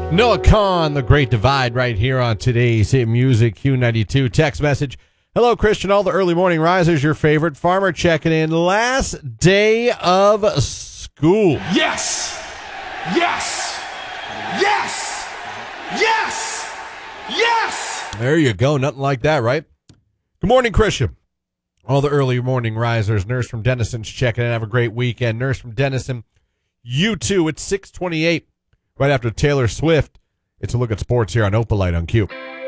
Noah Kahn, The Great Divide, right here on today's Hit Music Q92. Text message. Hello, Christian. All the early morning risers, your favorite. Farmer checking in. Last day of school. Yes! Yes! Yes! Yes! Yes! There you go. Nothing like that, right? Good morning, Christian. All the early morning risers. Nurse from Denison's checking in. Have a great weekend. Nurse from Denison. You too. It's 6:28. Right after Taylor Swift. It's a look at sports here on Opalite on Q.